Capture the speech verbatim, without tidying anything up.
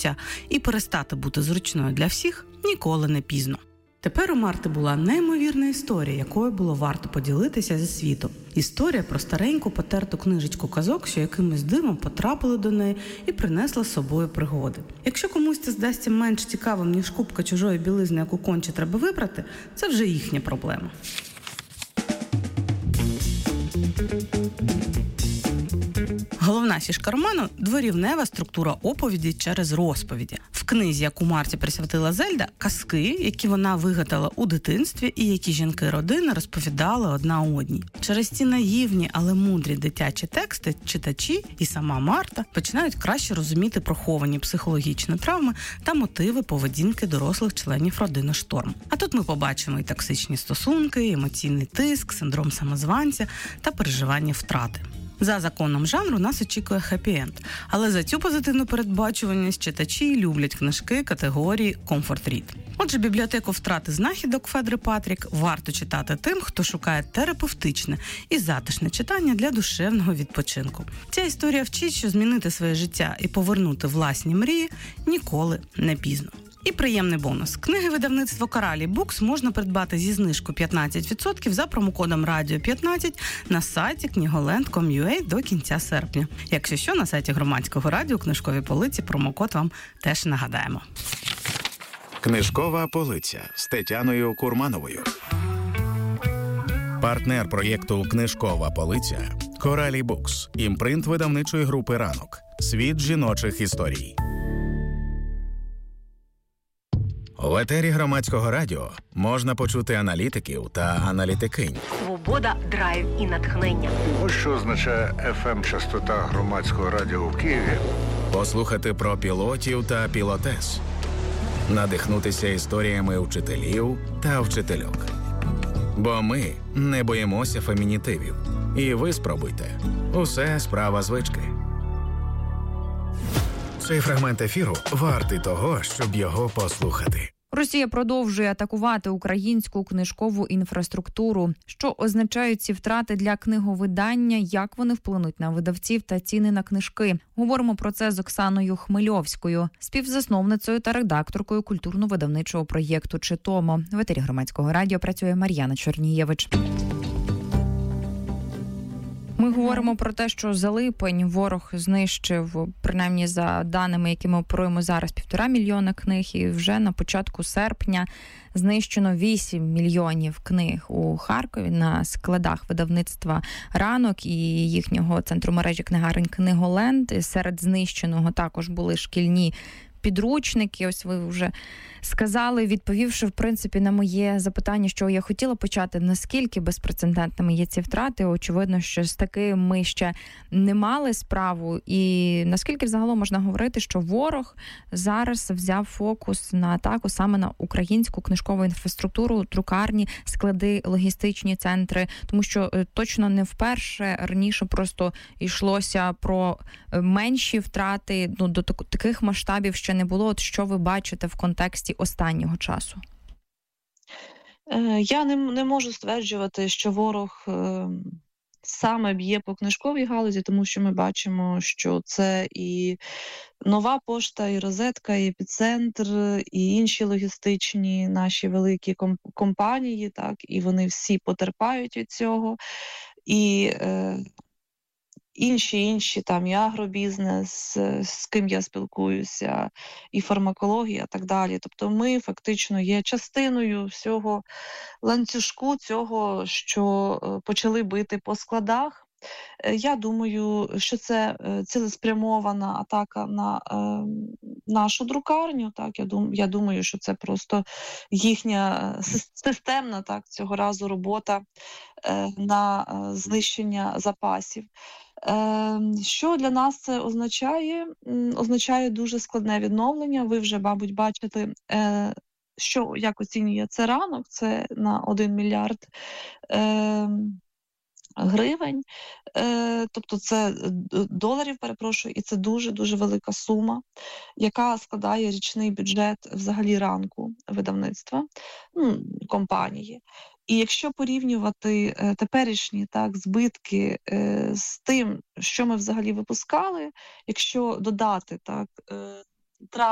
життя і перестати бути зручною для всіх ніколи не пізно. Тепер у Марти була неймовірна історія, якою було варто поділитися зі світом. Історія про стареньку потерту книжечку казок, що якимось дивом потрапили до неї і принесла з собою пригоди. Якщо комусь це здасться менш цікавим, ніж купка чужої білизни, яку конче треба вибрати, це вже їхня проблема. Головна фішка роману – дворівнева структура оповіді через розповіді. В книзі, яку Марті присвятила Зельда, казки, які вона вигадала у дитинстві і які жінки родини розповідали одна одній. Через ці наївні, але мудрі дитячі тексти читачі і сама Марта починають краще розуміти приховані психологічні травми та мотиви поведінки дорослих членів родини Шторм. А тут ми побачимо і токсичні стосунки, і емоційний тиск, синдром самозванця та переживання втрати. За законом жанру нас очікує хеппі-енд, але за цю позитивну передбачуваність читачі люблять книжки категорії «Comfort Read». Отже, бібліотеку втрати знахідок Федри Патрік варто читати тим, хто шукає терапевтичне і затишне читання для душевного відпочинку. Ця історія вчить, що змінити своє життя і повернути власні мрії ніколи не пізно. І приємний бонус. Книги видавництва Коралі Букс можна придбати зі знижкою п'ятнадцять відсотків за промокодом радіо п'ятнадцять на сайті книголенд крапка ком крапка ю а до кінця серпня. Якщо що, на сайті Громадського радіо книжкові полиці промокод вам теж нагадаємо. Книжкова полиця з Тетяною Курмановою. Партнер проєкту «Книжкова полиця» – Коралі Букс, імпринт видавничої групи «Ранок». Світ жіночих історій. У етері Громадського радіо можна почути аналітиків та аналітикинь. Свобода, драйв і натхнення. Ось що означає еф ем-частота Громадського радіо в Києві. Послухати про пілотів та пілотес. Надихнутися історіями вчителів та вчительок. Бо ми не боїмося фемінітивів. І ви спробуйте. Усе справа звички. Цей фрагмент ефіру вартий того, щоб його послухати. Росія продовжує атакувати українську книжкову інфраструктуру. Що означають ці втрати для книговидання, як вони вплинуть на видавців та ціни на книжки? Говоримо про це з Оксаною Хмельовською, співзасновницею та редакторкою культурно-видавничого проєкту «Читомо». В етері Громадського радіо працює Мар'яна Чорнієвич. Ми говоримо про те, що за липень ворог знищив, принаймні за даними, якими оперуємо зараз, півтора мільйона книг, і вже на початку серпня знищено вісім мільйонів книг у Харкові на складах видавництва «Ранок» і їхнього центру мережі книгарень «Книголенд». Серед знищеного також були шкільні підручники. Ось ви вже сказали, відповівши, в принципі, на моє запитання, що я хотіла почати, наскільки безпрецедентними є ці втрати. Очевидно, що з таким ми ще не мали справу. І наскільки взагалом можна говорити, що ворог зараз взяв фокус на атаку саме на українську книжкову інфраструктуру, друкарні, склади, логістичні центри, тому що точно не вперше раніше просто йшлося про менші втрати, ну, до таких масштабів ще не було. От що ви бачите в контексті останнього часу? Я не, не можу стверджувати, що ворог е, саме б'є по книжковій галузі, тому що ми бачимо, що це і Нова пошта, і Розетка, і Епіцентр, і інші логістичні наші великі комп- компанії, так, і вони всі потерпають від цього. І е, Інші, інші, там і агробізнес, з ким я спілкуюся, і фармакологія, і так далі. Тобто ми фактично є частиною всього ланцюжку цього, що почали бити по складах. Я думаю, що це цілеспрямована атака на е, нашу друкарню. Так, я думаю, я думаю, що це просто їхня системна, так, цього разу робота е, на е, знищення запасів. Е, що для нас це означає? Означає дуже складне відновлення. Ви вже, мабуть, бачите, е, що як оцінює це ранок, це на один мільярд е, гривень, е, тобто це доларів, перепрошую, і це дуже-дуже велика сума, яка складає річний бюджет взагалі ранку видавництва, ну, компанії. І якщо порівнювати е, теперішні, так, збитки е, з тим, що ми взагалі випускали, якщо додати, так, е,